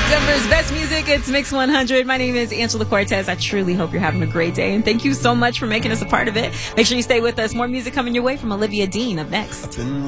Denver's best music, it's Mix 100. My name is Angela Cortez. I truly hope you're having a great day, and thank you so much for making us a part of it. Make sure you stay with us. More music coming your way from Olivia Dean up next.